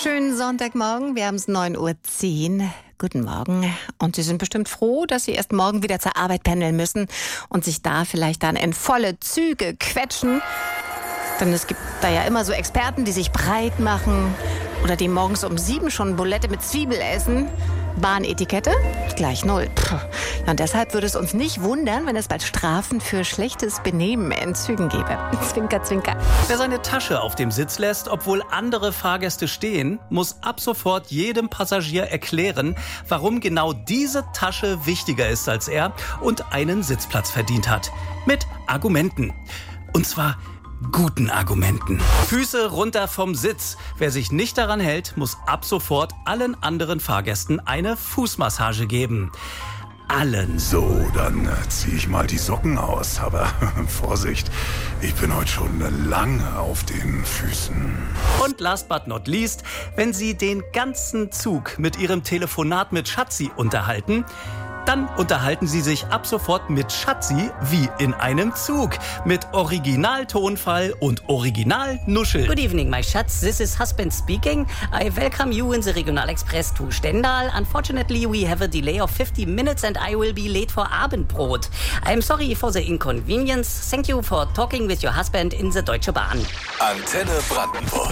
Schönen Sonntagmorgen, wir haben es 9:10 Uhr. Guten Morgen. Und Sie sind bestimmt froh, dass Sie erst morgen wieder zur Arbeit pendeln müssen und sich da vielleicht dann in volle Züge quetschen. Denn es gibt da ja immer so Experten, die sich breit machen oder die morgens um 7 schon Bulette mit Zwiebel essen. Bahnetikette? Gleich 0. Ja, und deshalb würde es uns nicht wundern, wenn es bald Strafen für schlechtes Benehmen in Zügen gäbe. Zwinker, zwinker. Wer seine Tasche auf dem Sitz lässt, obwohl andere Fahrgäste stehen, muss ab sofort jedem Passagier erklären, warum genau diese Tasche wichtiger ist als er und einen Sitzplatz verdient hat. Mit Argumenten. Und zwar guten Argumenten. Füße runter vom Sitz. Wer sich nicht daran hält, muss ab sofort allen anderen Fahrgästen eine Fußmassage geben. Allen. So, dann ziehe ich mal die Socken aus. Aber Vorsicht, ich bin heute schon lange auf den Füßen. Und last but not least, wenn Sie den ganzen Zug mit Ihrem Telefonat mit Schatzi unterhalten, dann unterhalten Sie sich ab sofort mit Schatzi wie in einem Zug. Mit Originaltonfall und Originalnuschel. Good evening, my Schatz. This is husband speaking. I welcome you in the Regional Express to Stendal. Unfortunately, we have a delay of 50 minutes and I will be late for Abendbrot. I'm sorry for the inconvenience. Thank you for talking with your husband in the Deutsche Bahn. Antenne Brandenburg.